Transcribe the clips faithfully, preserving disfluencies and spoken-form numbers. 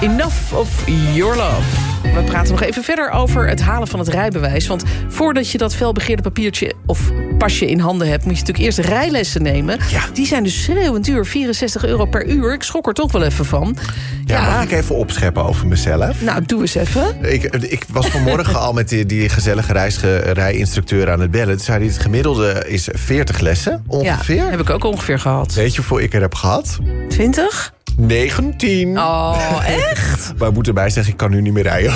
Enough of Your Love. We praten nog even verder over het halen van het rijbewijs. Want voordat je dat felbegeerde papiertje of pasje in handen hebt... moet je natuurlijk eerst rijlessen nemen. Ja. Die zijn dus schreeuwend duur, vierenzestig euro per uur. Ik schrok er toch wel even van. Ja, Ja. mag ik even opscheppen over mezelf? Nou, doe eens even. Ik, ik was vanmorgen al met die, die gezellige reisrijinstructeur aan het bellen. Toen zei hij, het gemiddelde is veertig lessen, ongeveer. Ja, heb ik ook ongeveer gehad. Weet je hoeveel ik er heb gehad? twintig? negentien. Oh, echt? Maar ik moet erbij zeggen, ik kan nu niet meer rijden.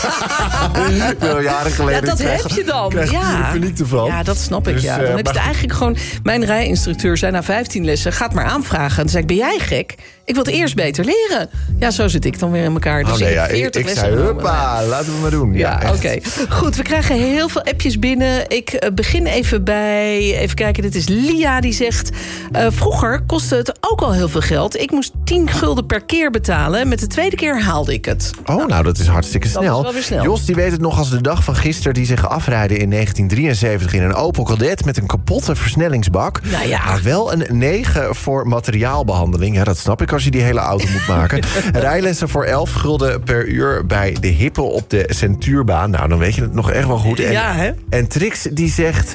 Ik ben al jaren geleden. Ja, dat krijg, heb je dan. krijg Ja. er paniek ervan. Ja, dat snap ik. Dus, ja. uh, Dan heb je maar- het eigenlijk gewoon... Mijn rijinstructeur zei na vijftien lessen... gaat maar aanvragen. En toen zei ik, ben jij gek? Ik wil het eerst beter leren. Ja, zo zit ik dan weer in elkaar. Dus Oh, nee, ik ja, heb ik, veertig ik lessen zei, genomen. huppa, laten we maar doen. Ja, Ja, echt. oké. Goed, we krijgen heel veel appjes binnen. Ik uh, begin even bij... Even kijken, dit is Lia die zegt... Uh, vroeger kostte het ook al heel veel geld. Ik moest tien gulden per keer betalen. Met de tweede keer haalde ik het. Oh, nou, dat is hartstikke Dat snel. is wel weer snel. Jos, die weet het nog als de dag van gisteren... die zich afrijden in negentien drieënzeventig in een Opel Kadett... met een kapotte versnellingsbak. Nou ja. Maar wel een negen voor materiaalbehandeling. Ja, dat snap ik als je die hele auto moet maken. Rijlessen voor elf gulden per uur bij de Hippe op de Centuurbaan. Nou, dan weet je het nog echt wel goed. En, Ja, hè? en Trix die zegt...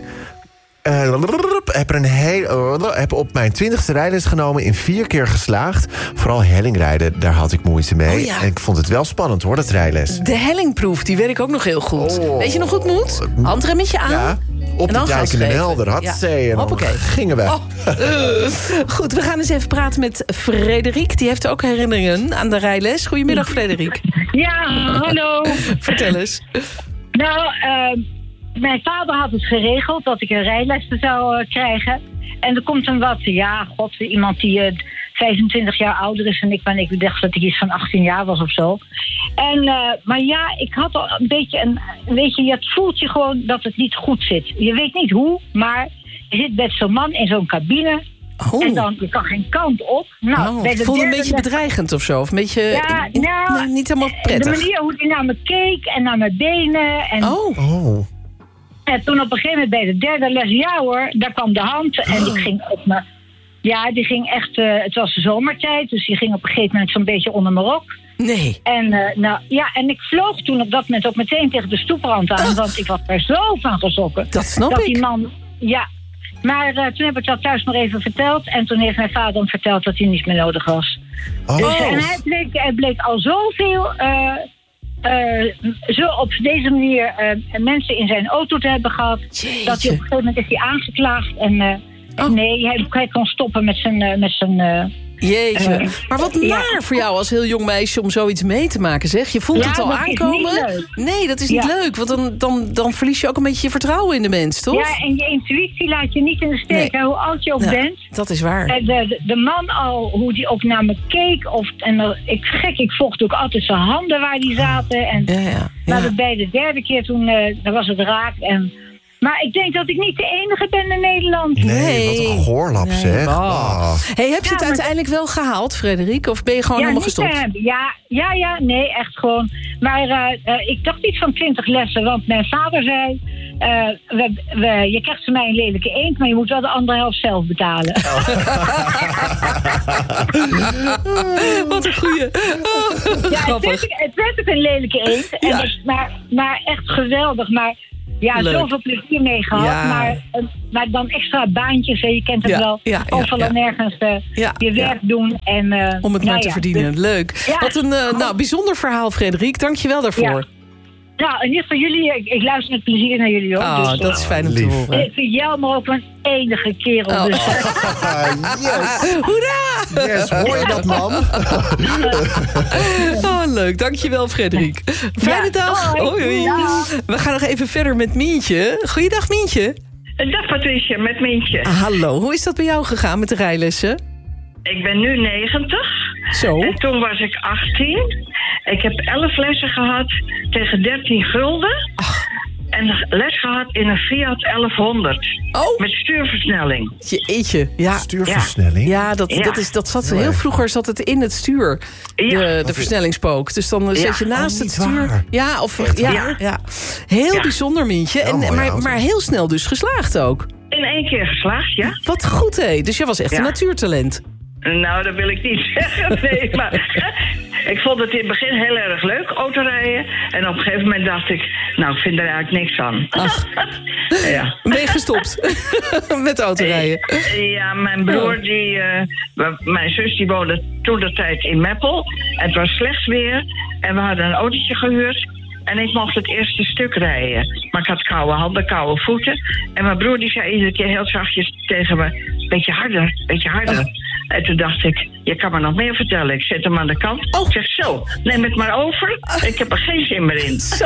Uh, heb, er een heel, uh, heb op mijn twintigste rijles genomen in vier keer geslaagd. Vooral hellingrijden, daar had ik moeite mee. Oh ja. En ik vond het wel spannend hoor, dat rijles. De hellingproef, die weet ik ook nog heel goed. Oh. Weet je nog hoe het moet? Handremmetje aan. Ja, op En de dan gas dijk in Den geven. Helder, had Ja. zee. En dan Hoppakee. gingen we. Oh, uh. Goed, we gaan eens even praten met Frederik. Die heeft ook herinneringen aan de rijles. Goedemiddag, Frederik. Ja, hallo. Vertel eens. Nou, uh, mijn vader had het geregeld dat ik een rijlessen zou uh, krijgen. En er komt een wat, ja, god, iemand die uh, vijfentwintig jaar ouder is dan ik. Maar ik dacht dat ik iets van achttien jaar was of zo. En, uh, maar ja, ik had al een beetje een... Weet je, het voelt je gewoon dat het niet goed zit. Je weet niet hoe, maar je zit met zo'n man in zo'n cabine... Oh. En dan, je kan geen kant op. Nou, Oh, bij het de voelde een derde beetje les- bedreigend of zo. Of een beetje Ja, in- in- nou, nee, niet helemaal De prettig. manier hoe hij naar me keek en naar mijn benen. En, Oh, Oh. en toen op een gegeven moment bij de derde les, ja hoor, daar kwam de hand. En ik ging op me. Ja, die ging echt, uh, het was de zomertijd, dus die ging op een gegeven moment zo'n beetje onder mijn rok. nee. En, uh, nou, ja, en ik vloog toen op dat moment ook meteen tegen de stoeprand aan, want ik was er zo van geschrokken. Dat snap dat ik. die man, ja. Maar uh, toen heb ik dat thuis nog even verteld. En toen heeft mijn vader hem verteld dat hij niet meer nodig was. Oh. Dus, en hij bleek, hij bleek al zoveel... Uh, uh, zo op deze manier uh, mensen in zijn auto te hebben gehad. Jeetje. Dat hij op een gegeven moment is hij aangeklaagd. En uh, Oh. nee, hij, hij kon stoppen met zijn... Uh, met zijn uh, Jeetje. Eh, Maar wat ja. naar voor jou als heel jong meisje om zoiets mee te maken, zeg. Je voelt Ja, het al dat is aankomen. niet leuk. Nee, dat is niet Ja. leuk. Want dan, dan, dan verlies je ook een beetje je vertrouwen in de mens, toch? ja, en je intuïtie laat je niet in de steek, Nee. hè, hoe oud je ook Ja, bent. dat is waar. En de, de, de man al, hoe die ook naar me keek. Of, en er- ik, gek, ik vocht ook altijd zijn handen waar die zaten. En, Ja, ja. Maar ja. bij de derde keer toen uh, dan was het raak. En, maar ik denk dat ik niet de enige ben in Nederland. Nee, wat een goorlap Nee, zeg. bah. Ah. Hey, heb je Ja, het maar- uiteindelijk wel gehaald, Frederik? Of ben je gewoon ja, helemaal niet te gestopt? hebben. Ja, ja, ja, nee, echt gewoon. Maar uh, uh, ik dacht iets van twintig lessen, want mijn vader zei... Uh, we, we, je krijgt van mij een lelijke eend, maar je moet wel de andere helft zelf betalen. Wat een goeie. Oh, Ja, het grappig. werd, het werd ook een lelijke eend. En Ja. dat- maar, maar echt geweldig. Maar ja, Leuk. zoveel plezier mee gehad. Ja. Maar, uh, maar dan extra baantjes, hè, je kent het Ja, wel. ja, ja, Overal ja. en nergens uh, Ja, je ja. werk doen. En, uh, Om het nou maar te ja, verdienen. dus- Leuk. Ja. Wat een uh, nou, bijzonder verhaal, Frederik. Dank je wel daarvoor. Ja. Nou, in ieder geval jullie, ik, ik luister met plezier naar jullie ook. Oh, dus, dat is fijn om te lief. horen. ik vind jou maar ook een enige kerel. Oh. Dus, Ah, yes. Hoera! Yes, hoor je dat, man? Oh, leuk. Dankjewel, Frederik. Fijne Ja, dag. hoi. Hoi, hoi. Ja. We gaan nog even verder met Mientje. Goeiedag, Mientje. Dag Patricia, met Mientje. Ah, hallo, hoe is dat bij jou gegaan met de rijlessen? Ik ben nu negentig. Zo. En toen was ik achttien. Ik heb elf lessen gehad tegen dertien gulden. En les gehad in een Fiat elfhonderd. Oh, Met stuurversnelling. jeetje. Ja, Stuurversnelling? ja, dat, Ja. dat, is, dat zat Heel heel erg. vroeger zat het in het stuur. De, Ja. de versnellingspook. Dus dan eh, zet je Ja. naast Oh, het niet stuur. waar. Ja, of Echt ja, waar? ja. Heel Ja. bijzonder, Mientje. Wel En, mooie maar, auto. maar heel snel dus geslaagd ook. In één keer geslaagd, ja? Wat goed, hé. Dus jij was echt Ja. een natuurtalent. Nou, dat wil ik niet zeggen. Nee, maar Ik vond het in het begin heel erg leuk, autorijden. En op een gegeven moment dacht ik, nou, ik vind er eigenlijk niks van. Ach. Ja. Ben je gestopt met autorijden? Ja, mijn broer, die, uh, mijn zus, die woonde toen de tijd in Meppel. Het was slecht weer en we hadden een autootje gehuurd. En ik mocht het eerste stuk rijden. Maar ik had koude handen, koude voeten. En mijn broer die zei iedere keer heel zachtjes tegen me... beetje harder, beetje harder. Oh. En toen dacht ik, je kan me nog meer vertellen. Ik zet hem aan de kant. Oh. Ik zeg, zo, neem het maar over. Ik heb er geen zin meer in. Zo.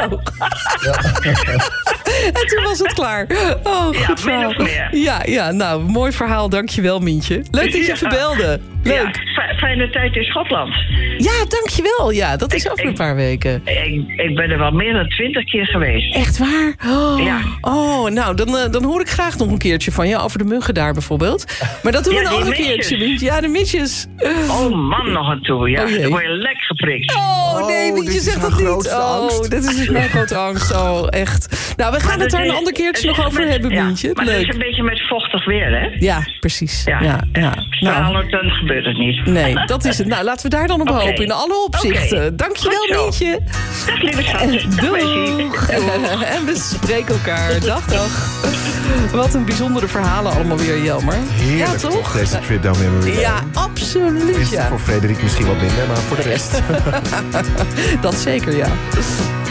En toen was het klaar. Oh, ja, goed min of meer. Ja, ja, nou, mooi verhaal. Dankjewel, Mientje. Leuk dat je ja. verbelde. Leuk. Ja, fijne tijd in Schotland. Ja, dankjewel. Ja, dat is ik, over ik, een paar weken. Ik, ik ben er wel meer dan twintig keer geweest. Echt waar? Oh, ja. Oh, nou, dan, uh, dan hoor ik graag nog een keertje van je over de muggen daar bijvoorbeeld. Maar dat doen we ja, een ander misjes. keertje, Mientje. Ja, de misjes. Oh man, nog een toe. Ja, oh, dan word je lek geprikt. Oh nee, oh, je zegt dat niet. Oh, angst. dit is dus mijn grote angst. Oh, echt. Nou, we gaan het daar een ander keertje nog over met, hebben, ja, Mientje. Maar Leuk. het is een beetje met vochtig weer, hè? Ja, precies. Ja, ja, ja. Stralend, dan gebeurt het niet. Nee, dat is het. Nou, laten we daar dan op okay. hopen. In alle opzichten. Okay. Dankjewel, Mientje. Dag, lieve schat. Doeg. En we spreken elkaar. Dag, dag. Wat een bijzondere verhalen allemaal weer, Jelmer. Heerlijk, ja, toch? toch? Deze trip down memory lane. Ja, absoluut. Is ja. voor Frederik misschien wat minder, maar voor de rest... Dat zeker, ja.